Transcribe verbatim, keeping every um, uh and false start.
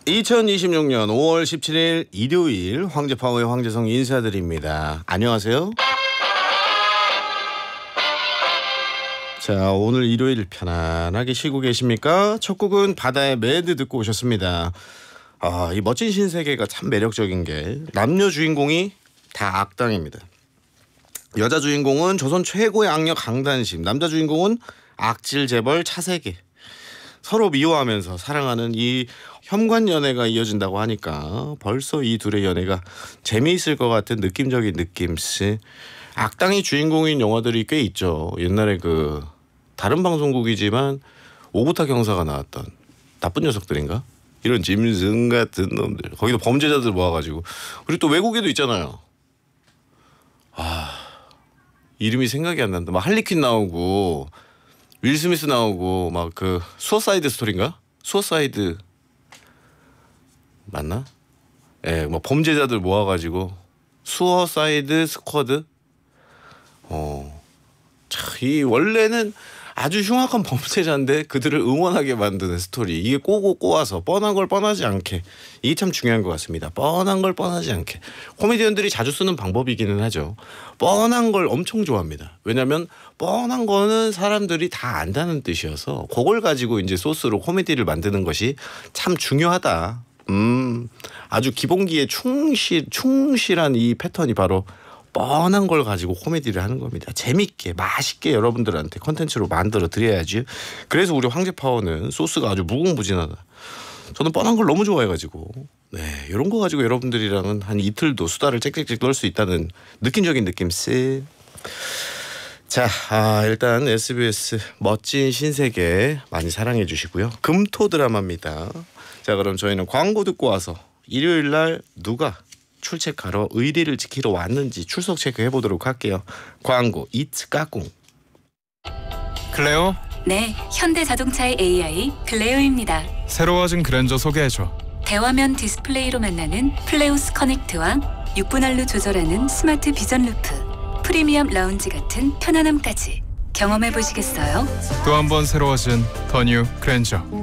이천이십육 년 오월 십칠일 일요일 황제파워의 황재성 인사드립니다. 안녕하세요. 자, 오늘 일요일 편안하게 쉬고 계십니까? 첫 곡은 바다의 매드 듣고 오셨습니다. 아, 이 멋진 신세계가 참 매력적인 게 남녀 주인공이 다 악당입니다. 여자 주인공은 조선 최고의 악녀 강단심, 남자 주인공은 악질 재벌 차세계. 서로 미워하면서 사랑하는 이 혐관 연애가 이어진다고 하니까 벌써 이 둘의 연애가 재미있을 것 같은 느낌적인 느낌씨. 악당이 주인공인 영화들이 꽤 있죠. 옛날에 그 다른 방송국이지만 오구타 경사가 나왔던 나쁜 녀석들인가? 이런 짐승 같은 놈들. 거기도 범죄자들 모아가지고. 그리고 또 외국에도 있잖아요. 아, 이름이 생각이 안 난다. 막 할리퀸 나오고 윌 스미스 나오고 막 그 수어사이드 스토리인가? 수어사이드 맞나? 예, 뭐 범죄자들 모아가지고 수어사이드 스쿼드. 어, 참, 이 원래는 아주 흉악한 범죄자인데 그들을 응원하게 만드는 스토리. 이게 꼬고 꼬아서 뻔한 걸 뻔하지 않게. 이게 참 중요한 것 같습니다. 뻔한 걸 뻔하지 않게. 코미디언들이 자주 쓰는 방법이기는 하죠. 뻔한 걸 엄청 좋아합니다. 왜냐하면 뻔한 거는 사람들이 다 안다는 뜻이어서 그걸 가지고 이제 소스로 코미디를 만드는 것이 참 중요하다. 음, 아주 기본기에 충실, 충실한 이 패턴이 바로 뻔한 걸 가지고 코미디를 하는 겁니다. 재밌게 맛있게 여러분들한테 컨텐츠로 만들어 드려야지. 그래서 우리 황제파워는 소스가 아주 무궁무진하다. 저는 뻔한 걸 너무 좋아해가지고 네, 이런 거 가지고 여러분들이랑은 한 이틀도 수다를 짹짹짹 떨 수 있다는 느낌적인 느낌씨. 자, 아, 일단 에스비에스 멋진 신세계 많이 사랑해 주시고요. 금토 드라마입니다. 자, 그럼 저희는 광고 듣고 와서 일요일 날 누가 출첵하러 의리를 지키러 왔는지 출석 체크해 보도록 할게요. 광고 이츠 까꿍. 클레오? 네, 현대자동차의 에이아이 클레오입니다. 새로워진 그랜저 소개해줘. 대화면 디스플레이로 만나는 플레오스 커넥트와 육 분할로 조절하는 스마트 비전 루프, 프리미엄 라운지 같은 편안함까지 경험해 보시겠어요? 또 한 번 새로워진 더 뉴 그랜저.